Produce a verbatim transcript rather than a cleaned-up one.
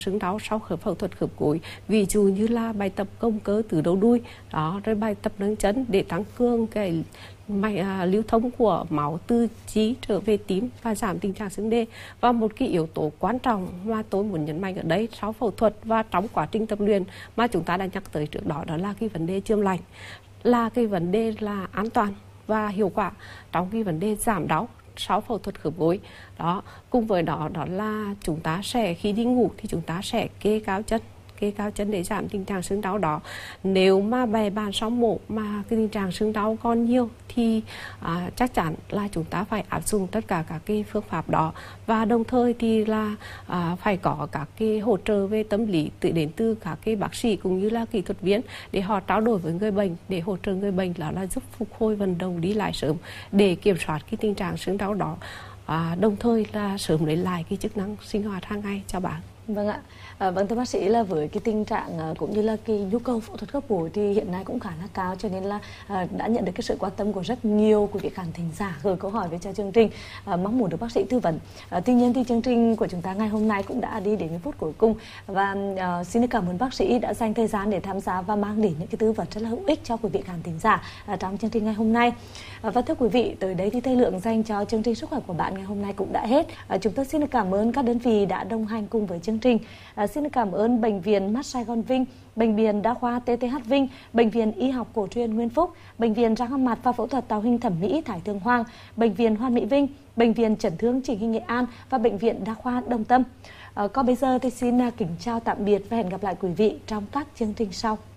sưng đau sau phẫu thuật khớp gối, ví dụ như là bài tập công cơ từ đầu đuôi đó, rồi bài tập nâng chân để tăng cường cái mạch à, lưu thông của máu từ trí trở về tím và giảm tình trạng sưng đê. Và một cái yếu tố quan trọng mà tôi muốn nhấn mạnh ở đây sau phẫu thuật và trong quá trình tập luyện mà chúng ta đã nhắc tới trước đó, đó là cái vấn đề chườm lạnh, là cái vấn đề là an toàn và hiệu quả trong cái vấn đề giảm đau sau phẫu thuật khớp gối đó. Cùng với đó đó là chúng ta sẽ khi đi ngủ thì chúng ta sẽ kê cao chân kê cao chân để giảm tình trạng sưng đau đó. Nếu mà bè bạn sau mổ mà cái tình trạng sưng đau còn nhiều thì à, chắc chắn là chúng ta phải áp dụng tất cả các cái phương pháp đó, và đồng thời thì là à, phải có các cái hỗ trợ về tâm lý từ đến từ các cái bác sĩ cũng như là kỹ thuật viên để họ trao đổi với người bệnh để hỗ trợ người bệnh là, là giúp phục hồi vận động đi lại sớm để kiểm soát cái tình trạng sưng đau đó, à, đồng thời là sớm lấy lại cái chức năng sinh hoạt hàng ngày cho bạn. Vâng ạ. À, vâng thưa bác sĩ, là với cái tình trạng cũng như là cái nhu cầu phẫu thuật khớp gối thì hiện nay cũng khá là cao, cho nên là à, đã nhận được cái sự quan tâm của rất nhiều quý vị khán thính giả gửi câu hỏi về cho chương trình, à, mong muốn được bác sĩ tư vấn. À, tuy nhiên thì chương trình của chúng ta ngày hôm nay cũng đã đi đến phút cuối cùng, và à, xin cảm ơn bác sĩ đã dành thời gian để tham gia và mang đến những cái tư vấn rất là hữu ích cho quý vị khán thính giả à, trong chương trình ngày hôm nay. À, và thưa quý vị, tới đây thì thời lượng dành cho chương trình Sức khỏe của bạn ngày hôm nay cũng đã hết. À, chúng tôi xin được cảm ơn các đơn vị đã đồng hành cùng với chương trình. À, xin được cảm ơn Bệnh viện Mắt Sài Gòn Vinh, Bệnh viện Đa khoa tê tê hát Vinh, Bệnh viện Y học cổ truyền Nguyên Phúc, Bệnh viện răng hàm mặt và phẫu thuật tạo hình thẩm mỹ Thái Thượng Hoàng, Bệnh viện Hoàn Mỹ Vinh, Bệnh viện Chấn thương Chỉnh hình Nghệ An và Bệnh viện Đa khoa Đồng Tâm. À, còn bây giờ thì xin kính chào tạm biệt và hẹn gặp lại quý vị trong các chương trình sau.